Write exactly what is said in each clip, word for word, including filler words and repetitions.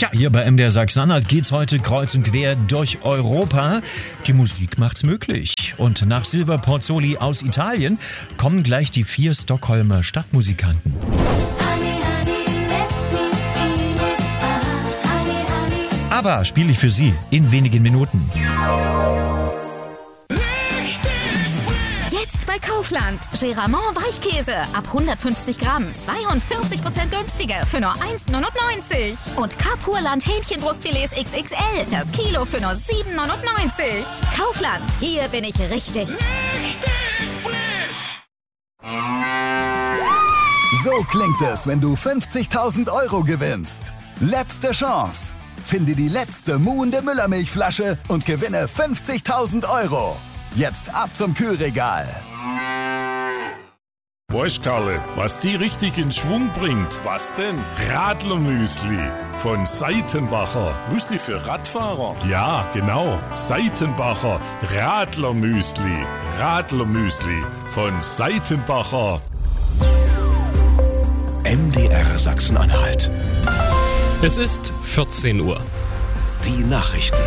Ja, hier bei M D R Sachsen-Anhalt geht's heute kreuz und quer durch Europa. Die Musik macht's möglich. Und nach Silver Porzoli aus Italien kommen gleich die vier Stockholmer Stadtmusikanten. Aber spiele ich für Sie in wenigen Minuten. Jetzt bei Kaufland. Geramont Weichkäse ab hundertfünfzig Gramm. zweiundvierzig Prozent günstiger für nur eins neunundneunzig. Und Kapurland Hähnchenbrustfilets X X L. Das Kilo für nur sieben neunundneunzig. Kaufland. Hier bin ich richtig. Richtig frisch. So klingt es, wenn du fünfzigtausend Euro gewinnst. Letzte Chance. Finde die letzte muhende Müllermilchflasche und gewinne fünfzigtausend Euro. Jetzt ab zum Kühlregal. Weißt Karle, was die richtig in Schwung bringt? Was denn? Radlermüsli von Seitenbacher. Müsli für Radfahrer? Ja, genau. Seitenbacher Radlermüsli. Radlermüsli von Seitenbacher. M D R Sachsen-Anhalt. Es ist vierzehn Uhr. Die Nachrichten.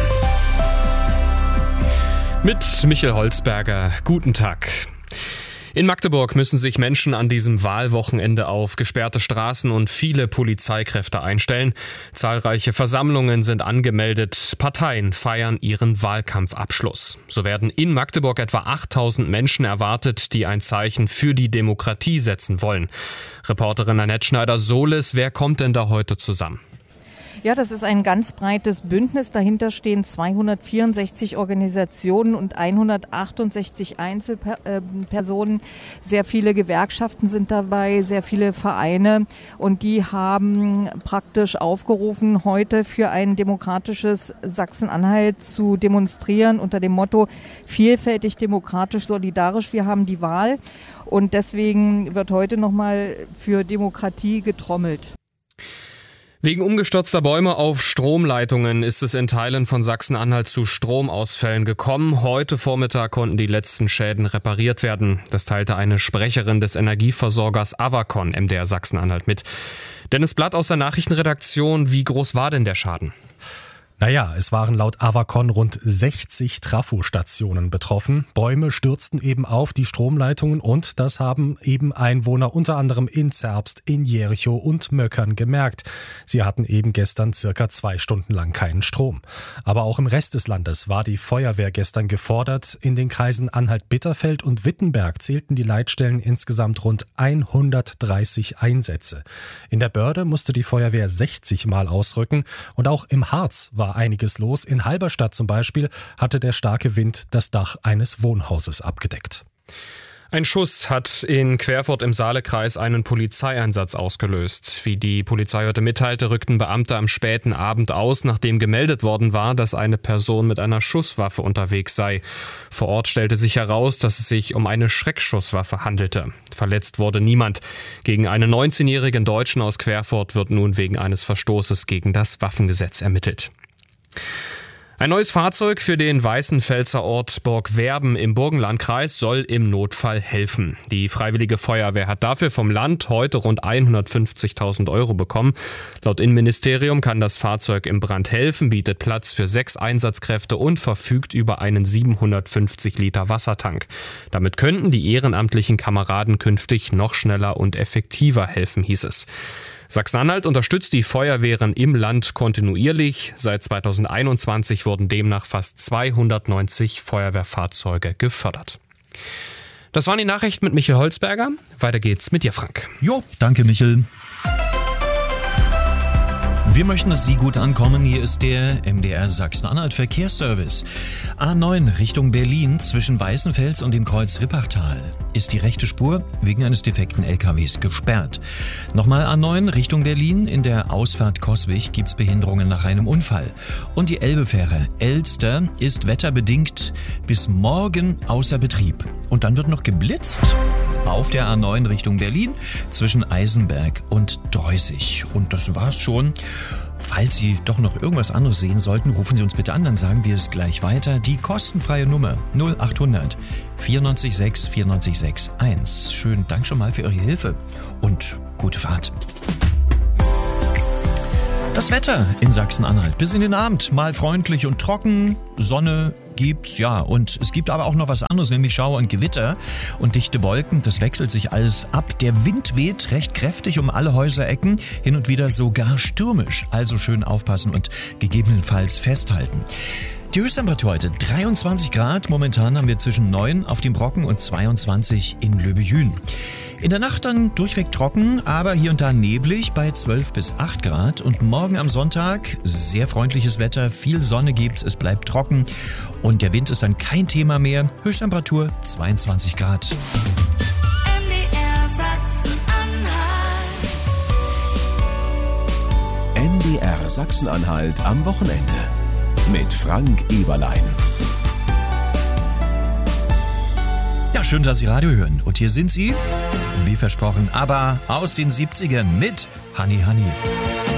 Mit Michael Holzberger. Guten Tag. In Magdeburg müssen sich Menschen an diesem Wahlwochenende auf gesperrte Straßen und viele Polizeikräfte einstellen. Zahlreiche Versammlungen sind angemeldet. Parteien feiern ihren Wahlkampfabschluss. So werden in Magdeburg etwa achttausend Menschen erwartet, die ein Zeichen für die Demokratie setzen wollen. Reporterin Annette Schneider-Sohles, wer kommt denn da heute zusammen? Ja, das ist ein ganz breites Bündnis. Dahinter stehen zweihundertvierundsechzig Organisationen und hundertachtundsechzig Einzelpersonen. Sehr viele Gewerkschaften sind dabei, sehr viele Vereine. Und die haben praktisch aufgerufen, heute für ein demokratisches Sachsen-Anhalt zu demonstrieren unter dem Motto vielfältig, demokratisch, solidarisch. Wir haben die Wahl. Und deswegen wird heute nochmal für Demokratie getrommelt. Wegen umgestürzter Bäume auf Stromleitungen ist es in Teilen von Sachsen-Anhalt zu Stromausfällen gekommen. Heute Vormittag konnten die letzten Schäden repariert werden. Das teilte eine Sprecherin des Energieversorgers Avacon M D R Sachsen-Anhalt mit. Dennis Blatt aus der Nachrichtenredaktion, wie groß war denn der Schaden? Naja, es waren laut Avacon rund sechzig Trafostationen betroffen. Bäume stürzten eben auf die Stromleitungen und das haben eben Einwohner unter anderem in Zerbst, in Jerichow und Möckern gemerkt. Sie hatten eben gestern circa zwei Stunden lang keinen Strom. Aber auch im Rest des Landes war die Feuerwehr gestern gefordert. In den Kreisen Anhalt-Bitterfeld und Wittenberg zählten die Leitstellen insgesamt rund hundertdreißig Einsätze. In der Börde musste die Feuerwehr sechzig Mal ausrücken und auch im Harz war einiges los. In Halberstadt zum Beispiel hatte der starke Wind das Dach eines Wohnhauses abgedeckt. Ein Schuss hat in Querfurt im Saalekreis einen Polizeieinsatz ausgelöst. Wie die Polizei heute mitteilte, rückten Beamte am späten Abend aus, nachdem gemeldet worden war, dass eine Person mit einer Schusswaffe unterwegs sei. Vor Ort stellte sich heraus, dass es sich um eine Schreckschusswaffe handelte. Verletzt wurde niemand. Gegen einen neunzehnjährigen Deutschen aus Querfurt wird nun wegen eines Verstoßes gegen das Waffengesetz ermittelt. Ein neues Fahrzeug für den Weißenpfälzer Ort Borgwerben im Burgenlandkreis soll im Notfall helfen. Die Freiwillige Feuerwehr hat dafür vom Land heute rund hundertfünfzigtausend Euro bekommen. Laut Innenministerium kann das Fahrzeug im Brand helfen, bietet Platz für sechs Einsatzkräfte und verfügt über einen siebenhundertfünfzig Liter Wassertank. Damit könnten die ehrenamtlichen Kameraden künftig noch schneller und effektiver helfen, hieß es. Sachsen-Anhalt unterstützt die Feuerwehren im Land kontinuierlich. Seit zweitausendeinundzwanzig wurden demnach fast zweihundertneunzig Feuerwehrfahrzeuge gefördert. Das waren die Nachrichten mit Michael Holzberger. Weiter geht's mit dir, Frank. Jo, danke Michael. Wir möchten, dass Sie gut ankommen. Hier ist der M D R Sachsen-Anhalt Verkehrsservice. A neun Richtung Berlin zwischen Weißenfels und dem Kreuz Rippachtal ist die rechte Spur wegen eines defekten L K Ws gesperrt. Nochmal A neun Richtung Berlin. In der Ausfahrt Coswig gibt's Behinderungen nach einem Unfall. Und die Elbefähre Elster ist wetterbedingt bis morgen außer Betrieb. Und dann wird noch geblitzt auf der A neun Richtung Berlin zwischen Eisenberg und Dreusig. Und das war's schon. Falls Sie doch noch irgendwas anderes sehen sollten, rufen Sie uns bitte an, dann sagen wir es gleich weiter. Die kostenfreie Nummer null achthundert vierundneunzig sechs vierundneunzig sechs eins. Schönen Dank schon mal für Ihre Hilfe und gute Fahrt. Das Wetter in Sachsen-Anhalt. Bis in den Abend mal freundlich und trocken. Sonne gibt's, ja. Und es gibt aber auch noch was anderes, nämlich Schauer und Gewitter und dichte Wolken. Das wechselt sich alles ab. Der Wind weht recht kräftig um alle Häuserecken, hin und wieder sogar stürmisch. Also schön aufpassen und gegebenenfalls festhalten. Die Höchsttemperatur heute dreiundzwanzig Grad. Momentan haben wir zwischen neun auf dem Brocken und zweiundzwanzig in Löbejün. In der Nacht dann durchweg trocken, aber hier und da neblig bei zwölf bis acht Grad. Und morgen am Sonntag sehr freundliches Wetter, viel Sonne gibt's, es bleibt trocken und der Wind ist dann kein Thema mehr. Höchsttemperatur zweiundzwanzig Grad. M D R Sachsen-Anhalt. M D R Sachsen-Anhalt am Wochenende mit Frank Eberlein. Ja, schön, dass Sie Radio hören. Und hier sind sie, wie versprochen, aber aus den siebzigern mit Honey Honey.